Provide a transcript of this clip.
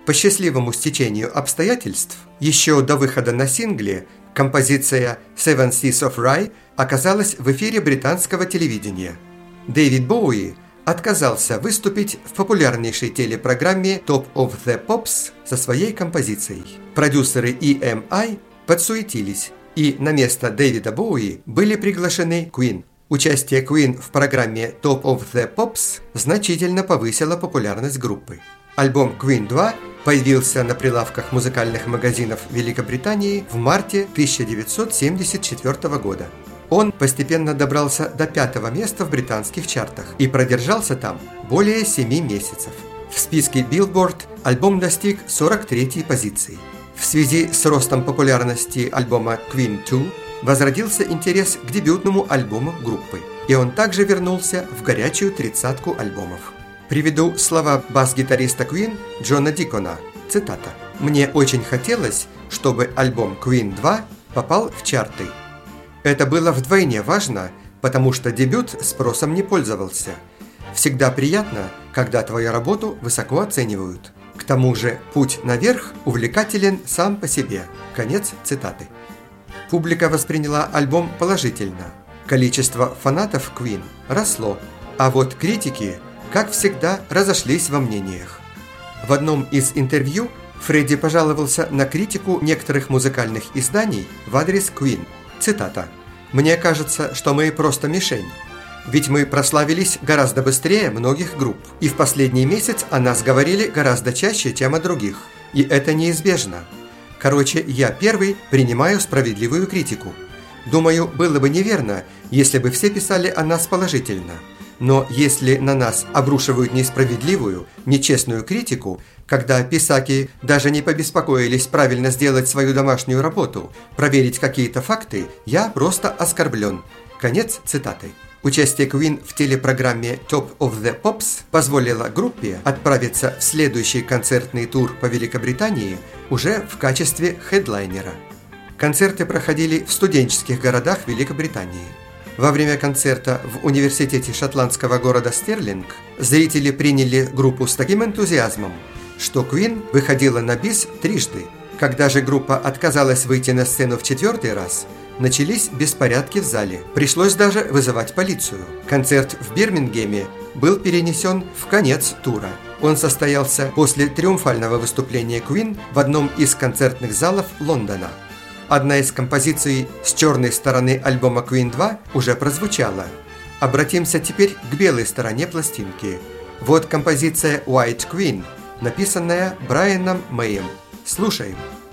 По счастливому стечению обстоятельств, еще до выхода на сингле композиция «Seven Seas of Rhye» оказалась в эфире британского телевидения. Дэвид Боуи отказался выступить в популярнейшей телепрограмме Top of the Pops со своей композицией. Продюсеры EMI подсуетились, и на место Дэвида Боуи были приглашены Queen. Участие Queen в программе Top of the Pops значительно повысило популярность группы. Альбом Queen 2 появился на прилавках музыкальных магазинов Великобритании в марте 1974 года. Он постепенно добрался до 5-го места в британских чартах и продержался там более 7 месяцев. В списке Billboard альбом достиг 43-й позиции. В связи с ростом популярности альбома Queen 2 возродился интерес к дебютному альбому группы, и он также вернулся в горячую тридцатку альбомов. Приведу слова бас-гитариста Queen Джона Дикона. Цитата. «Мне очень хотелось, чтобы альбом Queen 2 попал в чарты. Это было вдвойне важно, потому что дебют спросом не пользовался. Всегда приятно, когда твою работу высоко оценивают. К тому же путь наверх увлекателен сам по себе». Конец цитаты. Публика восприняла альбом положительно. Количество фанатов Queen росло, а вот критики, как всегда, разошлись во мнениях. В одном из интервью Фредди пожаловался на критику некоторых музыкальных изданий в адрес Queen. Цитата. «Мне кажется, что мы просто мишень. Ведь мы прославились гораздо быстрее многих групп, и в последний месяц о нас говорили гораздо чаще, чем о других. И это неизбежно. Короче, я первый принимаю справедливую критику. Думаю, было бы неверно, если бы все писали о нас положительно. Но если на нас обрушивают несправедливую, нечестную критику, когда писаки даже не побеспокоились правильно сделать свою домашнюю работу, проверить какие-то факты, я просто оскорблен». Конец цитаты. Участие Queen в телепрограмме Top of the Pops позволило группе отправиться в следующий концертный тур по Великобритании уже в качестве хедлайнера. Концерты проходили в студенческих городах Великобритании. Во время концерта в университете шотландского города Стерлинг зрители приняли группу с таким энтузиазмом, что Queen выходила на бис трижды. Когда же группа отказалась выйти на сцену в 4-й раз, начались беспорядки в зале. Пришлось даже вызывать полицию. Концерт в Бирмингеме был перенесен в конец тура. Он состоялся после триумфального выступления Queen в одном из концертных залов Лондона. Одна из композиций с черной стороны альбома Queen 2 уже прозвучала. Обратимся теперь к белой стороне пластинки. Вот композиция White Queen, написанная Брайаном Мэем. Слушаем.